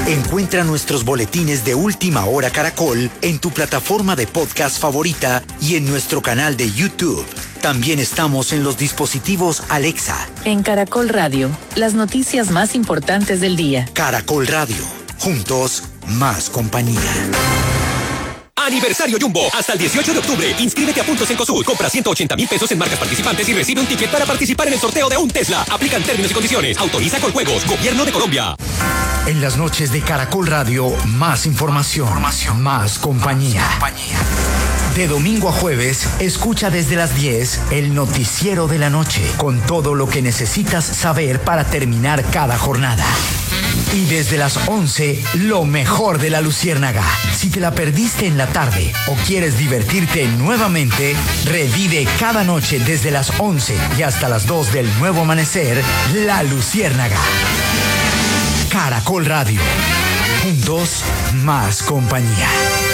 Encuentra nuestros boletines de Última Hora Caracol en tu plataforma de podcast favorita y en nuestro canal de YouTube. También estamos en los dispositivos Alexa. En Caracol Radio, las noticias más importantes del día. Caracol Radio. Juntos, más compañía. Aniversario Jumbo. Hasta el 18 de octubre. Inscríbete a Puntos Cencosud. Compra 180,000 pesos en marcas participantes y recibe un ticket para participar en el sorteo de un Tesla. Aplican términos y condiciones. Autoriza Coljuegos. Gobierno de Colombia. En las noches de Caracol Radio, más información. Más compañía. De domingo a jueves, escucha desde las 10 el noticiero de la noche, con todo lo que necesitas saber para terminar cada jornada. Y desde las 11, lo mejor de La Luciérnaga. Si te la perdiste en la tarde o quieres divertirte nuevamente, revive cada noche desde las 11 y hasta las 2 del nuevo amanecer, La Luciérnaga. Caracol Radio. Juntos, más compañía.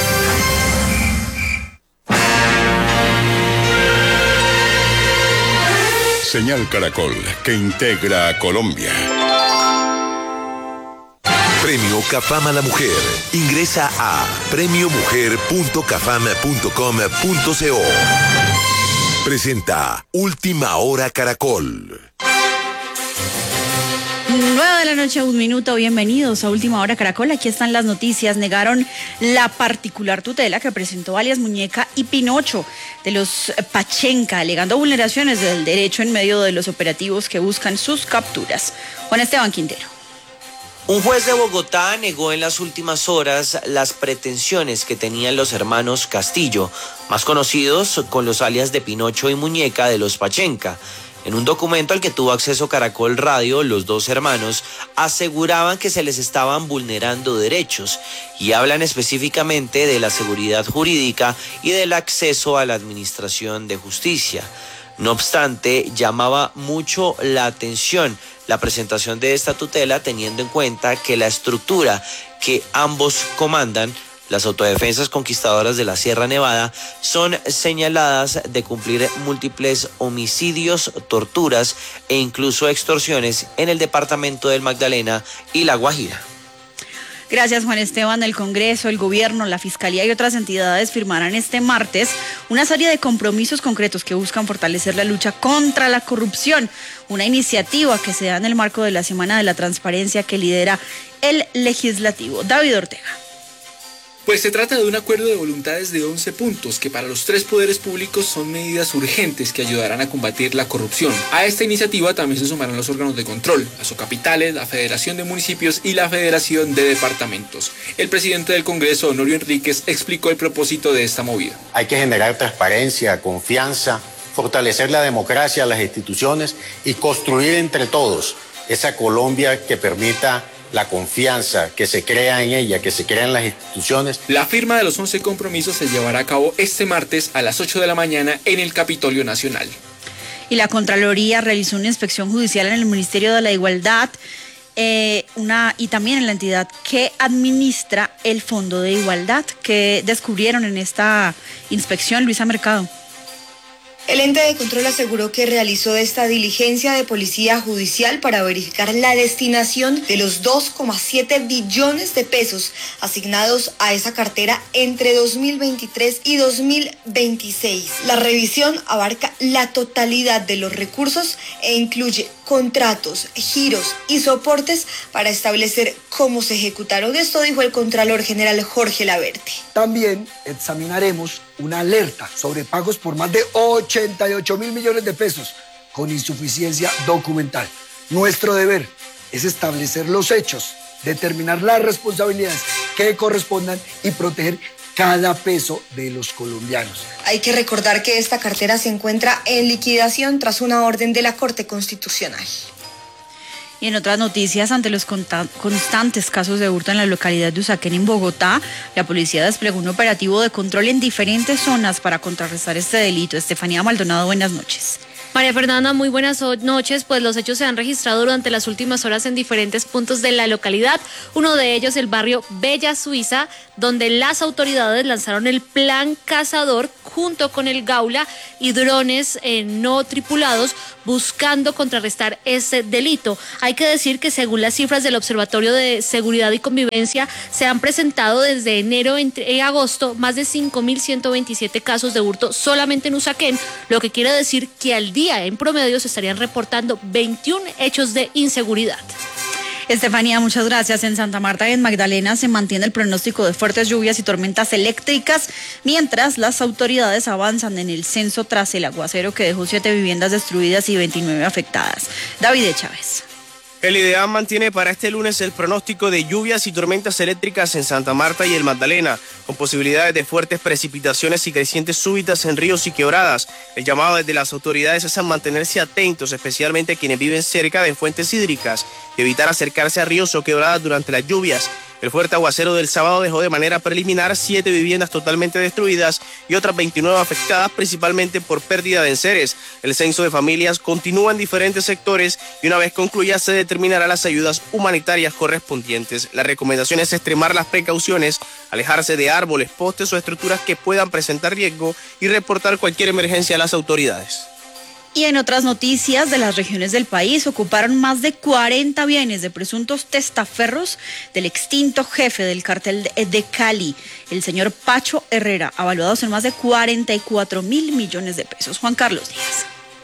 Señal Caracol, que integra a Colombia. Premio CAFAM a la Mujer. Ingresa a premiomujer.cafam.com.co. Presenta Última Hora Caracol. 9:00 a.m, bienvenidos a Última Hora Caracol. Aquí están las noticias. Negaron la particular tutela que presentó alias Muñeca y Pinocho de los Pachenca, alegando vulneraciones del derecho en medio de los operativos que buscan sus capturas. Juan Esteban Quintero. Un juez de Bogotá negó en las últimas horas las pretensiones que tenían los hermanos Castillo, más conocidos con los alias de Pinocho y Muñeca de los Pachenca. En un documento al que tuvo acceso Caracol Radio, los dos hermanos aseguraban que se les estaban vulnerando derechos y hablan específicamente de la seguridad jurídica y del acceso a la administración de justicia. No obstante, llamaba mucho la atención la presentación de esta tutela, teniendo en cuenta que la estructura que ambos comandan, las autodefensas conquistadoras de la Sierra Nevada, son señaladas de cumplir múltiples homicidios, torturas e incluso extorsiones en el departamento del Magdalena y La Guajira. Gracias, Juan Esteban. El Congreso, el Gobierno, la Fiscalía y otras entidades firmarán este martes una serie de compromisos concretos que buscan fortalecer la lucha contra la corrupción, una iniciativa que se da en el marco de la Semana de la Transparencia que lidera el Legislativo. David Ortega. Pues se trata de un acuerdo de voluntades de 11 puntos que para los tres poderes públicos son medidas urgentes que ayudarán a combatir la corrupción. A esta iniciativa también se sumarán los órganos de control, las OCAPitales, la Federación de Municipios y la Federación de Departamentos. El presidente del Congreso, Honorio Enríquez, explicó el propósito de esta movida. Hay que generar transparencia, confianza, fortalecer la democracia, las instituciones y construir entre todos esa Colombia que permita la confianza, que se crea en ella, que se crea en las instituciones. La firma de los 11 compromisos se llevará a cabo este martes a las 8 de la mañana en el Capitolio Nacional. Y la Contraloría realizó una inspección judicial en el Ministerio de la Igualdad y también en la entidad que administra el Fondo de Igualdad. ¿Qué descubrieron en esta inspección, Luisa Mercado? El ente de control aseguró que realizó esta diligencia de policía judicial para verificar la destinación de los 2,7 billones de pesos asignados a esa cartera entre 2023 y 2026. La revisión abarca la totalidad de los recursos e incluye contratos, giros y soportes para establecer cómo se ejecutaron. Esto dijo el Contralor General Jorge Laverte. También examinaremos una alerta sobre pagos por más de 88.000 millones de pesos con insuficiencia documental. Nuestro deber es establecer los hechos, determinar las responsabilidades que correspondan y proteger cada peso de los colombianos. Hay que recordar que esta cartera se encuentra en liquidación tras una orden de la Corte Constitucional. Y en otras noticias, ante los constantes casos de hurto en la localidad de Usaquén, en Bogotá, la policía desplegó un operativo de control en diferentes zonas para contrarrestar este delito. Estefanía Maldonado, buenas noches. María Fernanda, muy buenas noches. Pues los hechos se han registrado durante las últimas horas en diferentes puntos de la localidad. Uno de ellos, el barrio Bella Suiza, donde las autoridades lanzaron el plan Cazador junto con el Gaula y drones no tripulados buscando contrarrestar ese delito. Hay que decir que según las cifras del Observatorio de Seguridad y Convivencia, se han presentado desde enero a agosto más de 5.127 casos de hurto solamente en Usaquén, lo que quiere decir que al día en promedio se estarían reportando 21 hechos de inseguridad. Estefanía, muchas gracias. En Santa Marta y en Magdalena se mantiene el pronóstico de fuertes lluvias y tormentas eléctricas, mientras las autoridades avanzan en el censo tras el aguacero que dejó 7 viviendas destruidas y 29 afectadas. David Chávez. El IDEAM mantiene para este lunes el pronóstico de lluvias y tormentas eléctricas en Santa Marta y el Magdalena, con posibilidades de fuertes precipitaciones y crecientes súbitas en ríos y quebradas. El llamado desde las autoridades es a mantenerse atentos, especialmente quienes viven cerca de fuentes hídricas, y evitar acercarse a ríos o quebradas durante las lluvias. El fuerte aguacero del sábado dejó de manera preliminar 7 viviendas totalmente destruidas y otras 29 afectadas, principalmente por pérdida de enseres. El censo de familias continúa en diferentes sectores y una vez concluya se determinará las ayudas humanitarias correspondientes. La recomendación es extremar las precauciones, alejarse de árboles, postes o estructuras que puedan presentar riesgo y reportar cualquier emergencia a las autoridades. Y en otras noticias de las regiones del país, ocuparon más de 40 bienes de presuntos testaferros del extinto jefe del cártel de Cali, el señor Pacho Herrera, avaluados en más de 44.000 millones de pesos. Juan Carlos Díaz.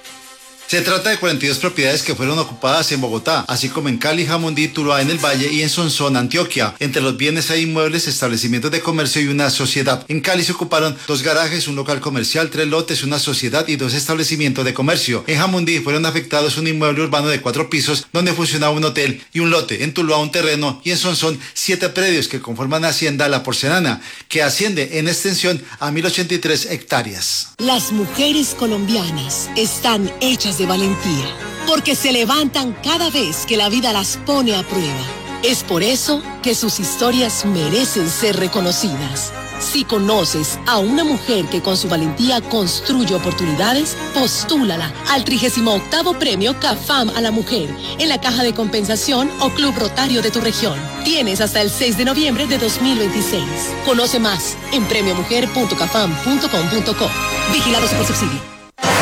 Se trata de 42 propiedades que fueron ocupadas en Bogotá, así como en Cali, Jamundí, Tuluá en el Valle y en Sonsón, Antioquia. Entre los bienes hay inmuebles, establecimientos de comercio y una sociedad. En Cali se ocuparon 2 garajes, un local comercial, 3 lotes, una sociedad y 2 establecimientos de comercio. En Jamundí fueron afectados un inmueble urbano de 4 pisos donde funcionaba un hotel y un lote. En Tuluá un terreno y en Sonsón 7 predios que conforman Hacienda La Porcelana, que asciende en extensión a 1.083 hectáreas. Las mujeres colombianas están hechas de valentía, porque se levantan cada vez que la vida las pone a prueba. Es por eso que sus historias merecen ser reconocidas. Si conoces a una mujer que con su valentía construye oportunidades, postúlala al 38º Premio CAFAM a la Mujer en la Caja de Compensación o Club Rotario de tu región. Tienes hasta el 6 de noviembre de 2026. Conoce más en premiomujer.cafam.com.co. Vigilados por Subsidio.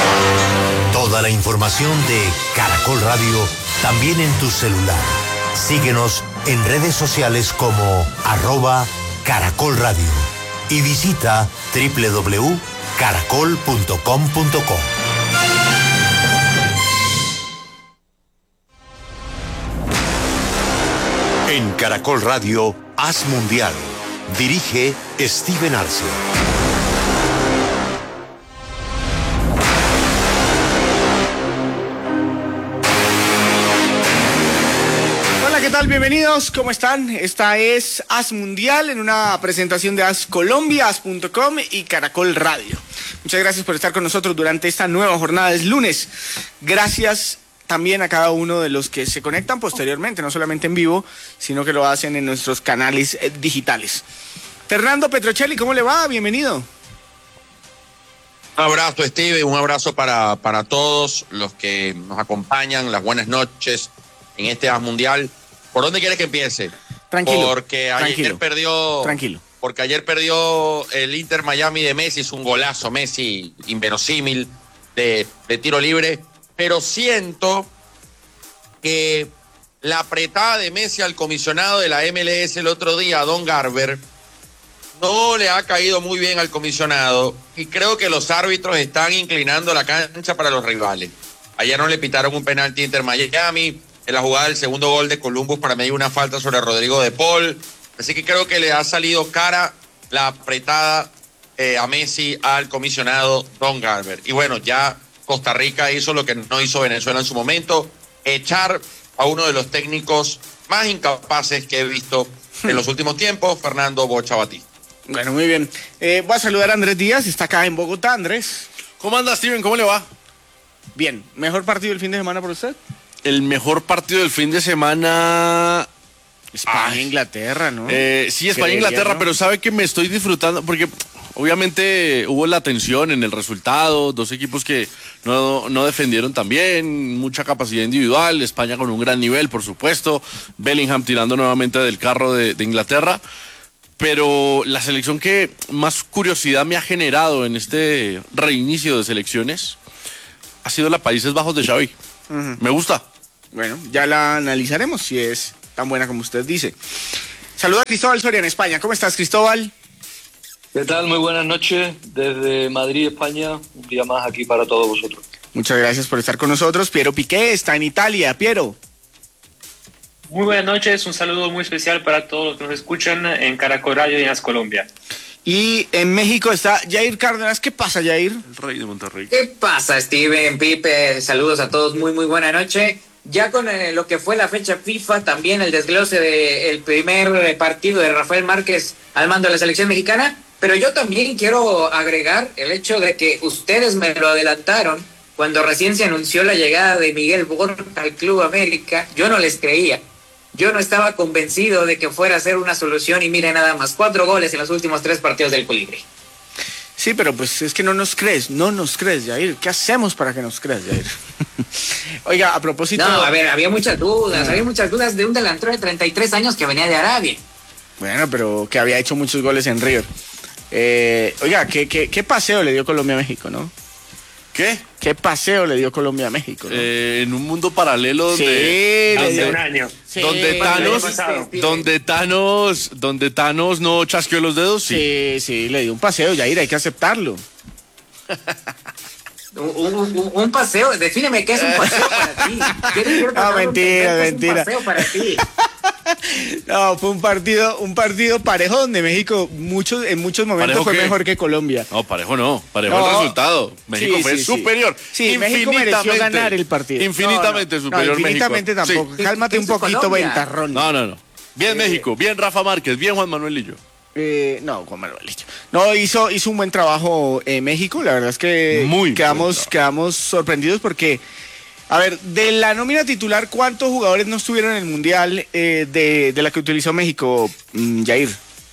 Toda la información de Caracol Radio también en tu celular. Síguenos en redes sociales como @Caracol Radio y visita www.caracol.com.co. En Caracol Radio, Haz Mundial. Dirige Steven Arce. ¿Qué tal? Bienvenidos, ¿cómo están? Esta es Haz Mundial en una presentación de Haz Colombia, Haz.com y Caracol Radio. Muchas gracias por estar con nosotros durante esta nueva jornada. Es lunes. Gracias también a cada uno de los que se conectan posteriormente, no solamente en vivo, sino que lo hacen en nuestros canales digitales. Fernando Petrocelli, ¿cómo le va? Bienvenido. Un abrazo, Steve, un abrazo para todos los que nos acompañan, las buenas noches en este Haz Mundial. ¿Por dónde quieres que empiece? Tranquilo. Porque ayer perdió. Tranquilo. Porque ayer perdió el Inter Miami de Messi, es un golazo Messi inverosímil de tiro libre. Pero siento que la apretada de Messi al comisionado de la MLS el otro día, Don Garber, no le ha caído muy bien al comisionado y creo que los árbitros están inclinando la cancha para los rivales. Ayer no le pitaron un penalti a Inter Miami. En la jugada del segundo gol de Columbus, para mí hay una falta sobre Rodrigo de Paul. Así que creo que le ha salido cara la apretada a Messi al comisionado Don Garber. Y bueno, ya Costa Rica hizo lo que no hizo Venezuela en su momento, echar a uno de los técnicos más incapaces que he visto en los últimos tiempos, Fernando Bocha Batista. Bueno, muy bien. Voy a saludar a Andrés Díaz, está acá en Bogotá. Andrés. ¿Cómo anda, Steven? ¿Cómo le va? Bien. ¿Mejor partido del fin de semana por usted? El mejor partido del fin de semana... España-Inglaterra, ¿no? Sí, España-Inglaterra, pero sabe que me estoy disfrutando, porque Obviamente hubo la tensión en el resultado, dos equipos que no defendieron tan bien, mucha capacidad individual, España con un gran nivel, por supuesto, Bellingham tirando nuevamente del carro de Inglaterra, pero la selección que más curiosidad me ha generado en este reinicio de selecciones ha sido la Países Bajos de Xavi. Me gusta. Bueno, ya la analizaremos si es tan buena como usted dice. Saluda a Cristóbal Soria en España. ¿Cómo estás, Cristóbal? ¿Qué tal? Muy buenas noches desde Madrid, España. Un día más aquí para todos vosotros. Muchas gracias por estar con nosotros. Piero Piqué está en Italia. Piero. Muy buenas noches. Un saludo muy especial para todos los que nos escuchan en Caracol Radio y en As Colombia. Y en México está Jair Cárdenas. ¿Qué pasa, Jair? El rey de Monterrey. ¿Qué pasa, Steven, Pipe? Saludos a todos. Muy buena noche. Ya con lo que fue la fecha FIFA, también el desglose del primer partido de Rafael Márquez al mando de la selección mexicana. Pero yo también quiero agregar el hecho de que ustedes me lo adelantaron cuando recién se anunció la llegada de Miguel Borja al Club América. Yo no les creía. Yo no estaba convencido de que fuera a ser una solución y mire nada más, 4 goles en los últimos 3 partidos del Colibrí. Sí, pero pues es que no nos crees, Jair. ¿Qué hacemos para que nos creas, Jair? Oiga, a propósito... No, a ver, había muchas dudas de un delantero de 33 años que venía de Arabia. Bueno, pero que había hecho muchos goles en River. Oiga, ¿qué paseo le dio Colombia a México, no? ¿Qué? ¿Qué paseo le dio Colombia a México, ¿no? En un mundo paralelo donde... Hace un año. Sí, donde Thanos no chasqueó los dedos. Sí, le dio un paseo, Jair, hay que aceptarlo. Un paseo, defíneme qué es un paseo para ti. No, mentira. Un paseo para ti. No, fue un partido parejo donde México en muchos momentos fue mejor que Colombia. No, parejo el resultado. México fue superior. Sí, México mereció ganar el partido. Infinitamente superior México. Infinitamente tampoco. Cálmate un poquito, ventarrón. No. Bien México, bien Rafa Márquez, bien Juan Manuel Lillo. No, Juan Manuel Lillo. No, hizo un buen trabajo México. La verdad es que quedamos sorprendidos porque... A ver, de la nómina titular, ¿cuántos jugadores no estuvieron en el Mundial de la que utilizó México, Jair?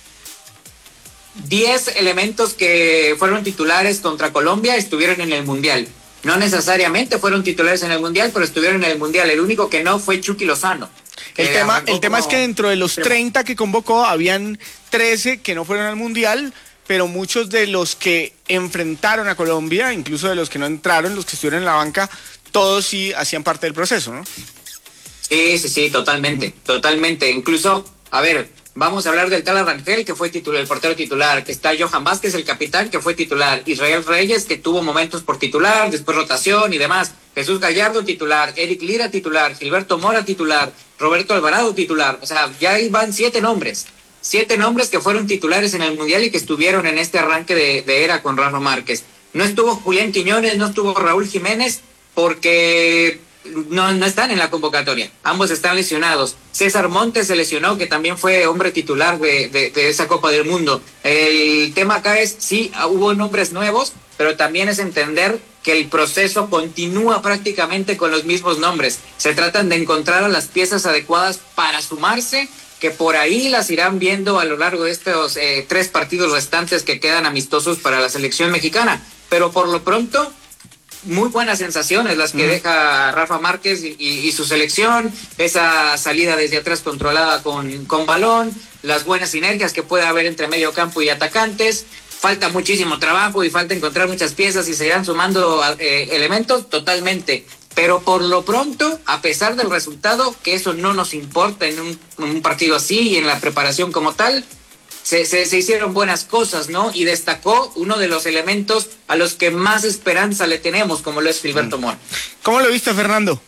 10 elementos que fueron titulares contra Colombia estuvieron en el Mundial. No necesariamente fueron titulares en el Mundial, pero estuvieron en el Mundial. El único que no fue Chucky Lozano. El tema es que dentro de los 30 que convocó, habían 13 que no fueron al Mundial, pero muchos de los que enfrentaron a Colombia, incluso de los que no entraron, los que estuvieron en la banca, todos sí hacían parte del proceso, ¿no? Sí, totalmente. Incluso, a ver, vamos a hablar del tal Rangel, que fue titular, el portero titular, que está Johan Vázquez, el capitán, que fue titular, Israel Reyes, que tuvo momentos por titular, después rotación y demás, Jesús Gallardo titular, Eric Lira titular, Gilberto Mora titular, Roberto Alvarado titular, o sea, ya ahí van 7 nombres. 7 nombres que fueron titulares en el Mundial y que estuvieron en este arranque de era con Rafa Márquez. No estuvo Julián Quiñones, no estuvo Raúl Jiménez, porque no están en la convocatoria. Ambos están lesionados. César Montes se lesionó, que también fue hombre titular de esa Copa del Mundo. El tema acá es, sí, hubo nombres nuevos, pero también es entender que el proceso continúa prácticamente con los mismos nombres. Se tratan de encontrar a las piezas adecuadas para sumarse, que por ahí las irán viendo a lo largo de estos 3 partidos restantes que quedan amistosos para la selección mexicana. Pero por lo pronto, muy buenas sensaciones las que deja Rafa Márquez y su selección, esa salida desde atrás controlada con balón, las buenas sinergias que puede haber entre medio campo y atacantes. Falta muchísimo trabajo y falta encontrar muchas piezas y se irán sumando elementos totalmente. Pero por lo pronto, a pesar del resultado, que eso no nos importa en un partido así y en la preparación como tal, se hicieron buenas cosas, ¿no? Y destacó uno de los elementos a los que más esperanza le tenemos, como lo es Gilberto Mora. ¿Cómo lo viste, Fernando?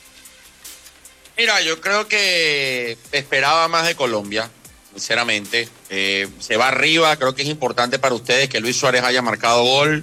Mira, yo creo que esperaba más de Colombia, sinceramente. Se va arriba, creo que es importante para ustedes que Luis Suárez haya marcado gol.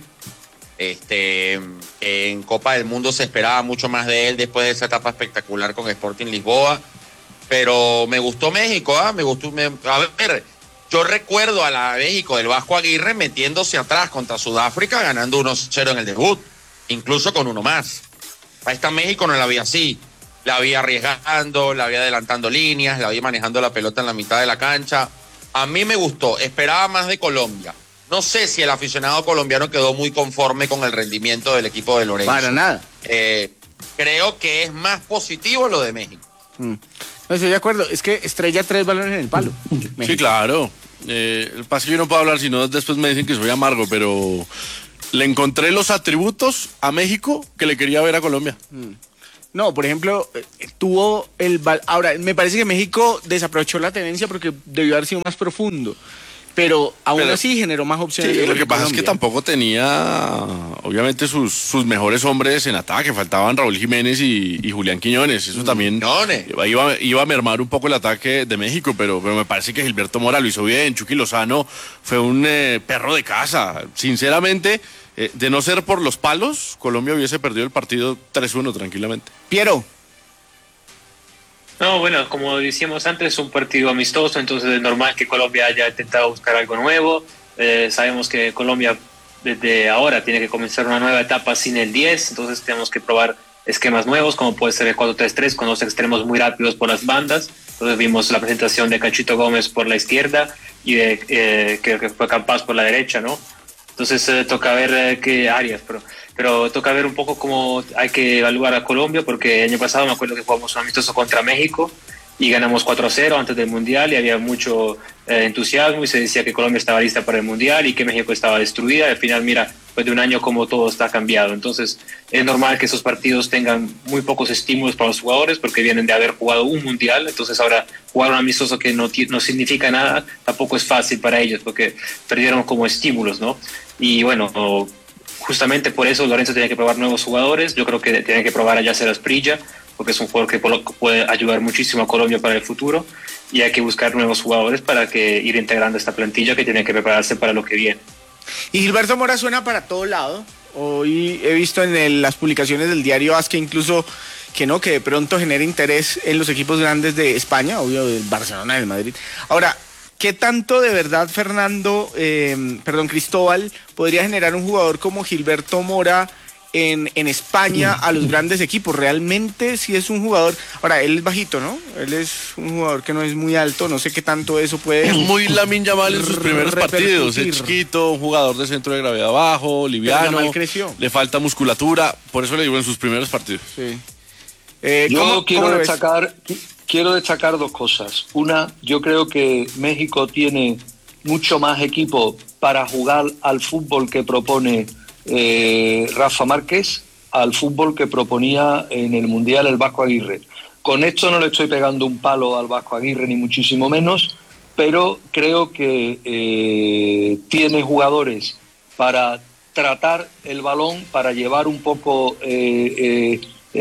En Copa del Mundo se esperaba mucho más de él después de esa etapa espectacular con Sporting Lisboa. Pero me gustó México, a ver, yo recuerdo a la México del Vasco Aguirre metiéndose atrás contra Sudáfrica, ganando 1-0 en el debut, incluso con uno más. A esta México no la vi así. La vi arriesgando, la vi adelantando líneas, la vi manejando la pelota en la mitad de la cancha. A mí me gustó, esperaba más de Colombia. no sé si el aficionado colombiano quedó muy conforme con el rendimiento del equipo de Lorenzo. Para nada. Creo que es más positivo lo de México. No estoy de acuerdo, es que estrella 3 balones en el palo. Sí, claro. El pase que yo no puedo hablar, sino después me dicen que soy amargo, pero le encontré los atributos a México que le quería ver a Colombia. No, por ejemplo, tuvo el... Ahora, me parece que México desaprovechó la tendencia porque debió haber sido más profundo. Pero aún así generó más opciones. Sí, lo que pasa es que tampoco tenía, obviamente, sus mejores hombres en ataque. Faltaban Raúl Jiménez y Julián Quiñones. Eso también iba a mermar un poco el ataque de México, pero me parece que Gilberto Mora lo hizo bien. Chucky Lozano fue un perro de casa. Sinceramente, de no ser por los palos, Colombia hubiese perdido el partido 3-1 tranquilamente. Piero. No, bueno, como decíamos antes, es un partido amistoso, entonces es normal que Colombia haya intentado buscar algo nuevo. Sabemos que Colombia desde ahora tiene que comenzar una nueva etapa sin el 10, entonces tenemos que probar esquemas nuevos, como puede ser el 4-3-3, con los extremos muy rápidos por las bandas. Entonces vimos la presentación de Cachito Gómez por la izquierda y de creo que fue Campas por la derecha, ¿no? Entonces toca ver qué áreas, pero toca ver un poco cómo hay que evaluar a Colombia, porque el año pasado me acuerdo que jugamos un amistoso contra México y ganamos 4-0 antes del Mundial y había mucho entusiasmo y se decía que Colombia estaba lista para el Mundial y que México estaba destruida. Y al final, mira, pues de un año como todo está cambiado. Entonces es normal que esos partidos tengan muy pocos estímulos para los jugadores porque vienen de haber jugado un Mundial. Entonces ahora jugar un amistoso que no significa nada tampoco es fácil para ellos porque perdieron como estímulos, ¿no? Y bueno, justamente por eso Lorenzo tiene que probar nuevos jugadores. Yo creo que tiene que probar a Yasser Asprilla, porque es un jugador que puede ayudar muchísimo a Colombia para el futuro, y hay que buscar nuevos jugadores para que ir integrando esta plantilla que tiene que prepararse para lo que viene. Y Gilberto Mora suena para todo lado. Hoy he visto en las publicaciones del diario AS que incluso que de pronto genera interés en los equipos grandes de España, obvio, del Barcelona, del Madrid. Ahora, ¿qué tanto de verdad, Cristóbal, podría generar un jugador como Gilberto Mora en España a los grandes equipos? Realmente sí es un jugador... Ahora, él es bajito, ¿no? Él es un jugador que no es muy alto, no sé qué tanto eso puede... Es muy Lamine Yamal en sus primeros partidos, es chiquito, un jugador de centro de gravedad bajo, liviano, le falta musculatura, por eso le digo en sus primeros partidos. Sí. Yo quiero destacar dos cosas. Una, yo creo que México tiene mucho más equipo para jugar al fútbol que propone Rafa Márquez, al fútbol que proponía en el Mundial el Vasco Aguirre. Con esto no le estoy pegando un palo al Vasco Aguirre, ni muchísimo menos, pero creo que tiene jugadores para tratar el balón, para llevar un poco el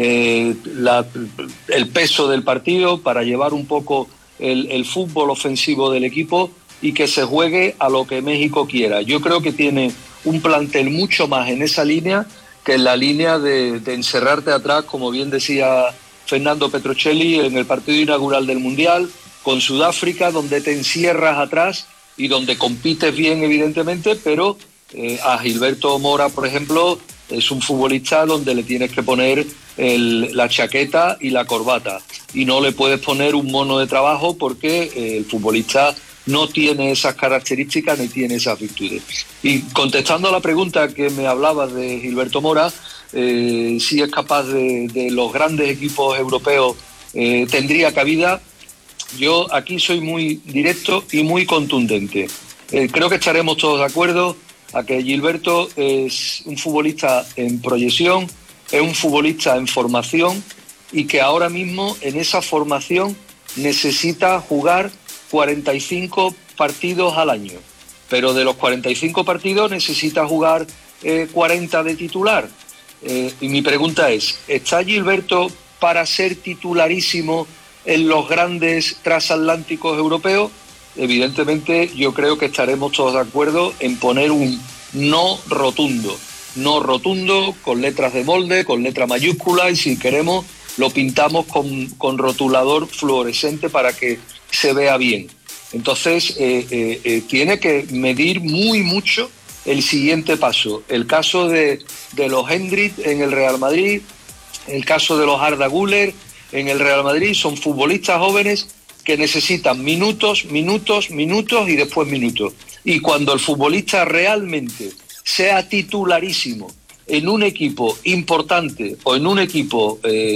peso del partido, para llevar un poco el fútbol ofensivo del equipo y que se juegue a lo que México quiera. Yo creo que tiene un plantel mucho más en esa línea que en la línea de encerrarte atrás, como bien decía Fernando Petrocelli en el partido inaugural del Mundial, con Sudáfrica, donde te encierras atrás y donde compites bien, evidentemente, pero a Gilberto Mora, por ejemplo, es un futbolista donde le tienes que poner la chaqueta y la corbata y no le puedes poner un mono de trabajo porque el futbolista no tiene esas características ni tiene esas virtudes. Y contestando a la pregunta que me hablaba de Gilberto Mora, si es capaz de los grandes equipos europeos, tendría cabida. Yo aquí soy muy directo y muy contundente. Creo que estaremos todos de acuerdo a que Gilberto es un futbolista en proyección, es un futbolista en formación y que ahora mismo en esa formación necesita jugar 45 partidos al año, pero de los 45 partidos necesita jugar 40 de titular. Y mi pregunta es, ¿está Gilberto para ser titularísimo en los grandes transatlánticos europeos? Evidentemente yo creo que estaremos todos de acuerdo en poner un no rotundo con letras de molde, con letra mayúscula, y si queremos lo pintamos con rotulador fluorescente para que se vea bien. Entonces tiene que medir muy mucho el siguiente paso. El caso de los Hendrik en el Real Madrid, el caso de los Arda Güler en el Real Madrid, son futbolistas jóvenes que necesitan minutos y después minutos. Y cuando el futbolista realmente sea titularísimo en un equipo importante o en un equipo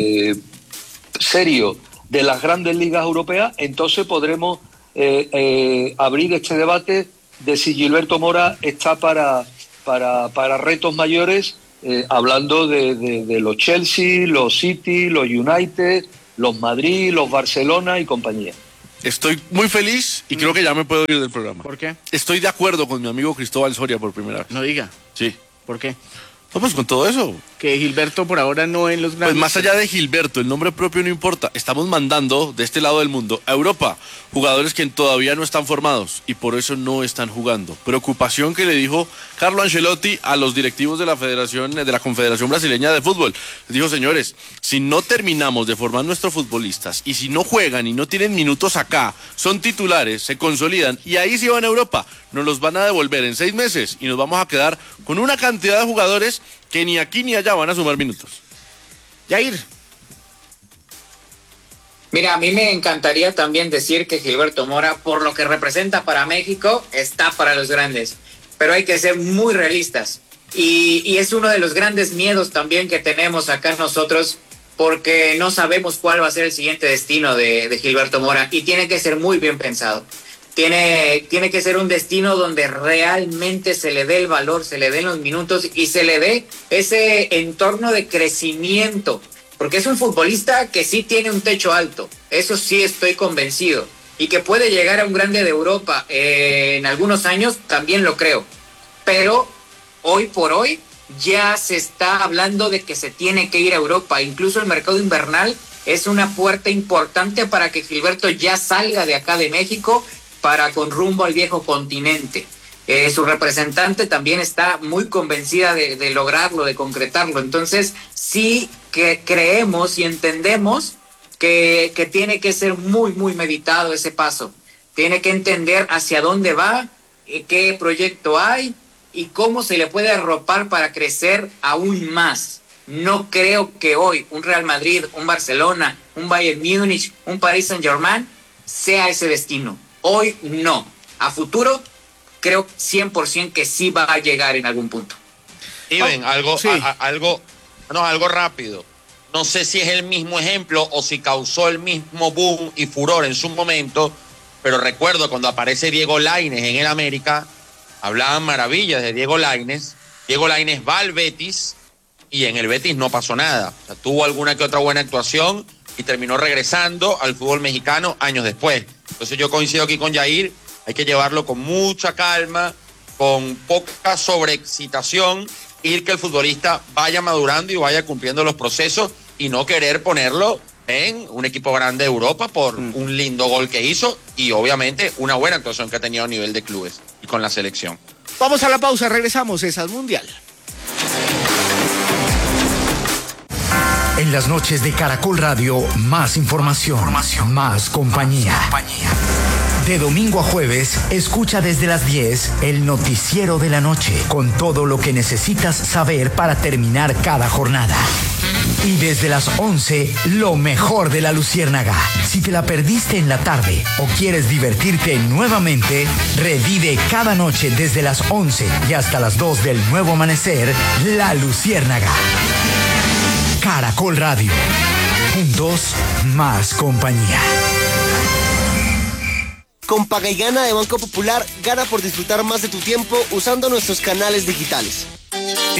serio de las grandes ligas europeas, entonces podremos abrir este debate de si Gilberto Mora está para retos mayores, hablando de los Chelsea, los City, los United, los Madrid, los Barcelona y compañía. Estoy muy feliz y creo que ya me puedo ir del programa. ¿Por qué? Estoy de acuerdo con mi amigo Cristóbal Soria por primera vez. No diga. Sí. ¿Por qué? No, pues con todo eso. Que Gilberto por ahora no en los grandes... Pues más allá de Gilberto, el nombre propio no importa. Estamos mandando de este lado del mundo a Europa jugadores que todavía no están formados y por eso no están jugando. Preocupación que le dijo Carlo Ancelotti a los directivos de la Confederación Brasileña de Fútbol. Les dijo, señores, si no terminamos de formar nuestros futbolistas y si no juegan y no tienen minutos acá, son titulares, se consolidan y ahí se van a Europa, nos los van a devolver en 6 meses y nos vamos a quedar con una cantidad de jugadores que ni aquí ni allá van a sumar minutos. Jair. Mira, a mí me encantaría también decir que Gilberto Mora, por lo que representa para México, está para los grandes. Pero hay que ser muy realistas. Y es uno de los grandes miedos también que tenemos acá nosotros, porque no sabemos cuál va a ser el siguiente destino de Gilberto Mora. Y tiene que ser muy bien pensado. Tiene que ser un destino donde realmente se le dé el valor, se le den los minutos y se le dé ese entorno de crecimiento. Porque es un futbolista que sí tiene un techo alto, eso sí estoy convencido. Y que puede llegar a un grande de Europa en algunos años, también lo creo. Pero hoy por hoy ya se está hablando de que se tiene que ir a Europa. Incluso el mercado invernal es una puerta importante para que Gilberto ya salga de acá de México para con rumbo al viejo continente. Su representante también está muy convencida de lograrlo, de concretarlo. Entonces sí que creemos y entendemos que tiene que ser muy, muy meditado ese paso. Tiene que entender hacia dónde va, qué proyecto hay y cómo se le puede arropar para crecer aún más. No creo que hoy un Real Madrid, un Barcelona, un Bayern Múnich, un Paris Saint-Germain sea ese destino. Hoy no. A futuro creo 100% que sí va a llegar en algún punto. Steven, algo rápido. No sé si es el mismo ejemplo o si causó el mismo boom y furor en su momento, pero recuerdo cuando aparece Diego Lainez en el América, hablaban maravillas de Diego Lainez. Diego Lainez va al Betis y en el Betis no pasó nada. O sea, tuvo alguna que otra buena actuación y terminó regresando al fútbol mexicano años después. Entonces yo coincido aquí con Jair, hay que llevarlo con mucha calma, con poca sobreexcitación, y que el futbolista vaya madurando y vaya cumpliendo los procesos y no querer ponerlo en un equipo grande de Europa por un lindo gol que hizo y obviamente una buena actuación que ha tenido a nivel de clubes y con la selección. Vamos a la pausa, regresamos, es As Mundial. En las noches de Caracol Radio, más información, más compañía. De domingo a jueves, escucha desde las 10 el noticiero de la noche, con todo lo que necesitas saber para terminar cada jornada. Y desde las 11, lo mejor de la Luciérnaga. Si te la perdiste en la tarde o quieres divertirte nuevamente, revive cada noche desde las 11 y hasta las 2 del nuevo amanecer, La Luciérnaga. Caracol Radio. Juntos, más compañía. Con Paga y Gana de Banco Popular, gana por disfrutar más de tu tiempo usando nuestros canales digitales.